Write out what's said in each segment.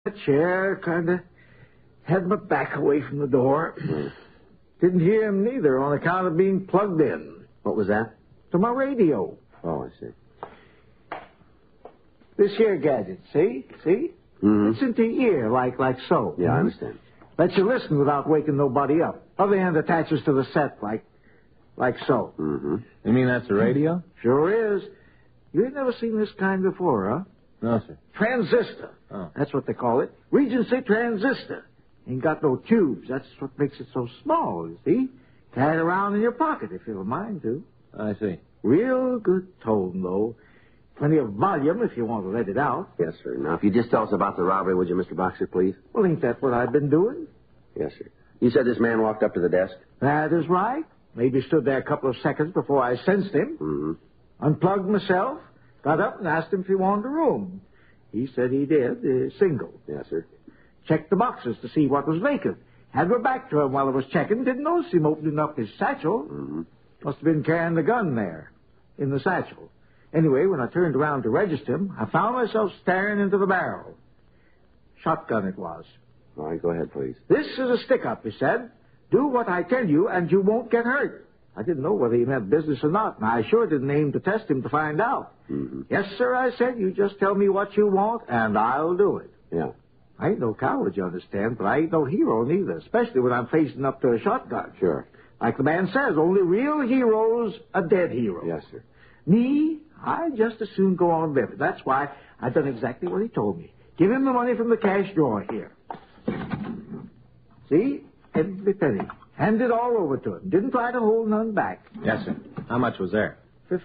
chair, kind of had my back away from the door. Didn't hear him neither on account of being plugged in. What was that? To my radio. Oh, I see. This here gadget, see? Mm-hmm. It's into your ear, like so. Yeah, I understand. Lets you listen without waking nobody up. Other end attaches to the set, like so. Mm-hmm. You mean that's a radio? Sure is. You ain't never seen this kind before, huh? No, sir. Transistor. Oh. That's what they call it. Regency transistor. Ain't got no tubes. That's what makes it so small, you see. Carry it around in your pocket if you have a mind to. I see. Real good tone, though. Plenty of volume if you want to let it out. Yes, sir. Now, if you just tell us about the robbery, would you, Mr. Boxer, please? Well, ain't that what I've been doing? Yes, sir. You said this man walked up to the desk? That is right. Maybe stood there a couple of seconds before I sensed him. Mm-hmm. Unplugged myself, got up and asked him if he wanted a room. He said he did, single. Yes, sir. Checked the boxes to see what was vacant. Had my back to him while I was checking. Didn't notice him opening up his satchel. Mm-hmm. Must have been carrying the gun there, in the satchel. Anyway, when I turned around to register him, I found myself staring into the barrel. Shotgun it was. All right, go ahead, please. This is a stick-up, he said. Do what I tell you, and you won't get hurt. I didn't know whether he meant business or not, and I sure didn't aim to test him to find out. Mm-hmm. Yes, sir, I said. You just tell me what you want, and I'll do it. Yeah. I ain't no coward, you understand, but I ain't no hero neither, especially when I'm facing up to a shotgun. Sure. Like the man says, only real heroes are dead heroes. Yes, sir. Me, I'd just as soon go on living. That's why I done exactly what he told me. Give him the money from the cash drawer here. See? Every penny. Hand it all over to him. Didn't try to hold none back. Yes, sir. How much was there?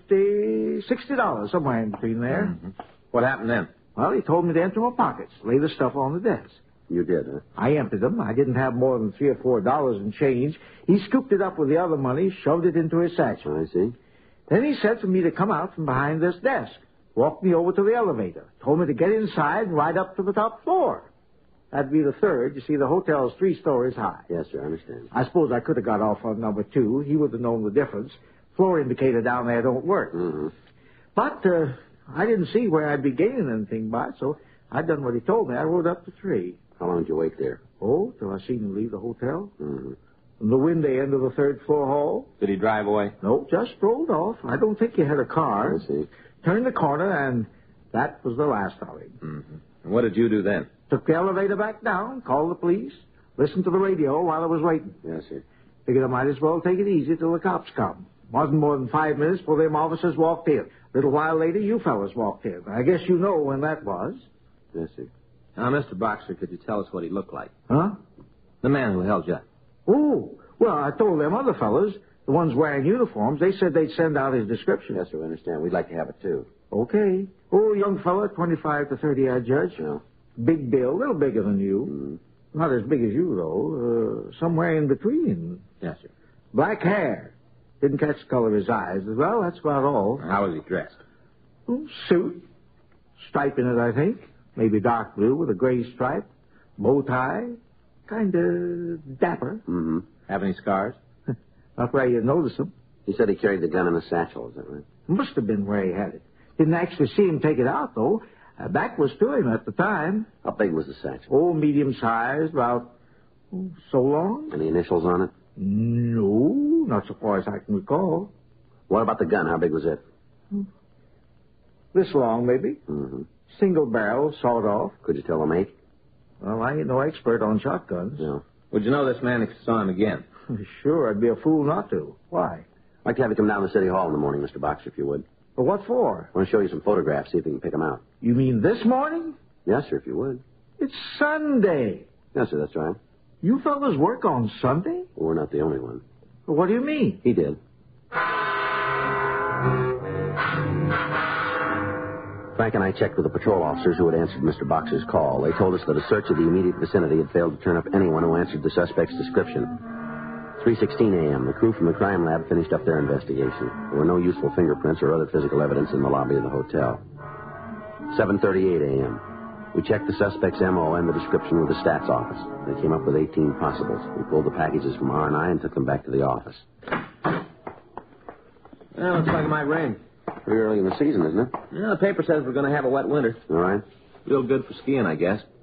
$60, somewhere in between there. Mm-hmm. What happened then? Well, he told me to empty my pockets, lay the stuff on the desk. You did, huh? I emptied them. I didn't have more than $3 or $4 in change. He scooped it up with the other money, shoved it into his satchel. I see. Then he said for me to come out from behind this desk. Walked me over to the elevator. Told me to get inside and ride up to the top floor. That'd be the third. You see, the hotel's 3 stories high. Yes, sir, I understand. I suppose I could have got off on number 2. He would have known the difference. Floor indicator down there don't work. Mm-hmm. But I didn't see where I'd be gaining anything by it, so I done what he told me. I rode up to 3. How long did you wait there? Oh, till I seen him leave the hotel. Mm-hmm. From the window end of the 3rd floor hall. Did he drive away? No, just rolled off. I don't think he had a car. I see. Turned the corner, and that was the last of him. Mm-hmm. And what did you do then? Took the elevator back down, called the police, listened to the radio while I was waiting. Yes, sir. Figured I might as well take it easy till the cops come. Wasn't more than 5 minutes before them officers walked in. A little while later, you fellas walked in. I guess you know when that was. Yes, sir. Now, Mr. Boxer, could you tell us what he looked like? Huh? The man who held you up. Oh, well, I told them other fellas, the ones wearing uniforms, they said they'd send out his description. Yes, sir, we understand. We'd like to have it, too. Okay. Oh, young fella, 25 to 30, I judge. Yeah. Big build, a little bigger than you. Mm-hmm. Not as big as you, though. Somewhere in between. Yes, sir. Black hair. Didn't catch the color of his eyes. Well, that's about all. How was he dressed? Suit. Stripe in it, I think. Maybe dark blue with a gray stripe. Bow tie. Kind of dapper. Mm-hmm. Have any scars? Not where you'd notice them. He said he carried the gun in a satchel, is that right? Must have been where he had it. Didn't actually see him take it out, though. Back was to him at the time. How big was the satchel? Oh, medium-sized, about so long. Any initials on it? No, not so far as I can recall. What about the gun? How big was it? This long, maybe. Mm-hmm. Single barrel, sawed off. Could you tell the make? Well, I ain't no expert on shotguns. No. Would you know this man if you saw him again? Sure, I'd be a fool not to. Why? I'd like to have you come down to City Hall in the morning, Mr. Boxer, if you would. But what for? I want to show you some photographs, see if you can pick them out. You mean this morning? Yes, sir, if you would. It's Sunday. Yes, sir, that's right. You fellas work on Sunday? Well, we're not the only one. Well, what do you mean? He did. Frank and I checked with the patrol officers who had answered Mr. Boxer's call. They told us that a search of the immediate vicinity had failed to turn up anyone who answered the suspect's description. 3:16 a.m., the crew from the crime lab finished up their investigation. There were no useful fingerprints or other physical evidence in the lobby of the hotel. 7:38 a.m., we checked the suspect's M.O. and the description with the stats office. They came up with 18 possibles. We pulled the packages from R&I and took them back to the office. Well, looks like it might rain. Pretty early in the season, isn't it? Yeah, the paper says we're going to have a wet winter. All right. Real good for skiing, I guess.